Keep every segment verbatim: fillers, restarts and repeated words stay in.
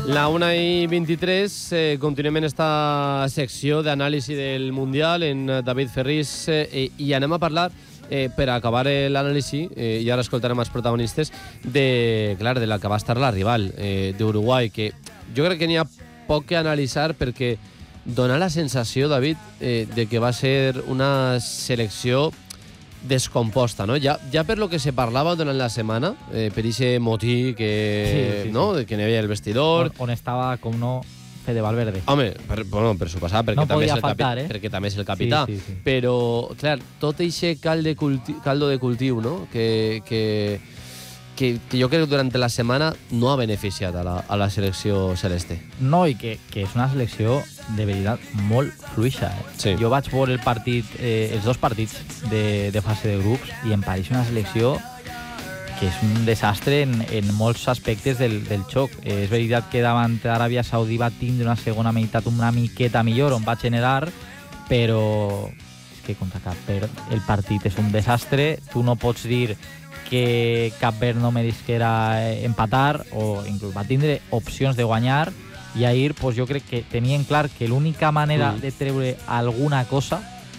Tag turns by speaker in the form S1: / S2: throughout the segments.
S1: La una i vint-i-tres, eh, continuem en esta secció d'anàlisi del Mundial en David Ferrís eh, i anem a parlar, eh, per acabar l'anàlisi, eh, i ara escoltarem els protagonistes, de, clar, de la que va estar la rival, eh, d'Uruguai, que jo crec que n'hi ha poc que analitzar perquè dona la sensació, David, eh, de que va ser una selecció descomposta, no? Ja, ja per lo que se parlava durant la setmana, eh, per ese motí que,
S2: sí, sí,
S1: no?
S2: sí.
S1: que n'hi havia el vestidor.
S2: On, on estava, com no, Fede Valverde.
S1: Home, per, bueno, per suposar, perquè,
S2: no
S1: també és el
S2: faltar,
S1: capi,
S2: eh?
S1: perquè també és el capità.
S2: Sí, sí, sí.
S1: Però, clar, tot aquest cal de culti, caldo de cultiu, no? que, que, que, que jo crec que durant la setmana no ha beneficiat a la, a la selecció celeste.
S2: No, i que, que és una selecció de veritat molt fluixa. Eh?
S1: Sí.
S2: Jo vaig veure el partit, eh, els dos partits de, de fase de grups i em pareix una selecció que és un desastre en, en molts aspectes del, del xoc. Eh, és veritat que davant Aràbia Saudí va tindre una segona meitat una miqueta millor, on va generar, però és que contra Cap Verd el partit és un desastre. Tu no pots dir que Cap Verd no meresquera empatar, o inclús va tindre opcions de guanyar, i ahir pues, jo crec que tenien clar que l'única manera mm. de treure alguna cosa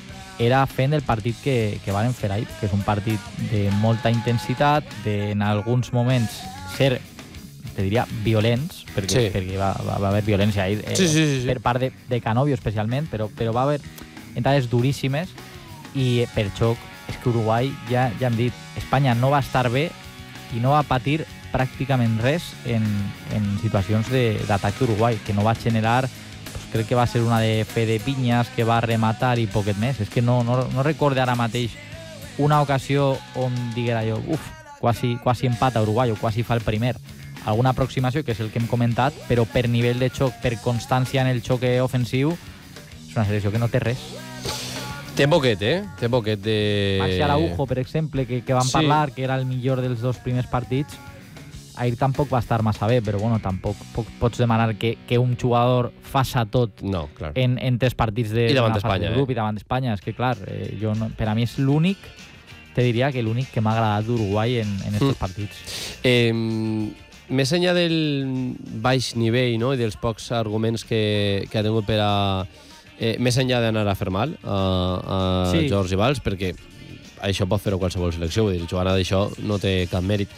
S2: era fent el partit que, que varen fer ahir, que és un partit de molta intensitat, de, en alguns moments ser, te diria, violents, perquè,
S1: sí.
S2: perquè va, va, va haver violència ahir, eh,
S1: sí, sí, sí, sí.
S2: per part de, de Canovio especialment, però, però va haver entrades duríssimes, i per xoc és que Uruguai, ja, ja hem dit, Espanya no va estar bé i no va patir pràcticament res en, en situacions d'atac d'Uruguai, que no va generar, pues, crec que va ser una de Fede Piñas, que va rematar i poquet més. És que no, no, no recorde ara mateix una ocasió on diguera jo, uf, quasi, quasi empata Uruguai o quasi fa el primer. Alguna aproximació, que és el que hem comentat, però per nivell de xoc, per constància en el xoc ofensiu, és una selecció que no té res.
S1: Té poquet, eh? Té poquet de...
S2: Maxi Araujo, per exemple, que, que vam
S1: sí.
S2: parlar, que era el millor dels dos primers partits, ahir tampoc va estar massa bé, però bueno, tampoc poc, pots demanar que, que un jugador faça tot
S1: no, clar.
S2: en, en tres partits de,
S1: I davant
S2: d'Espanya,
S1: de
S2: grup,
S1: eh?
S2: i davant d'Espanya. És que, clar, eh, jo no, per a mi és l'únic, te diria que l'únic que m'ha agradat d'Uruguai en, en aquests mm. partits.
S1: Eh, més enllà del baix nivell, no?, i dels pocs arguments que, que ha tingut per a... Eh, més enllà d'anar a fer mal a, a
S2: sí.
S1: Jordi Valls, perquè això pot fer-ho qualsevol selecció, vull dir, jugar d'això no té cap mèrit.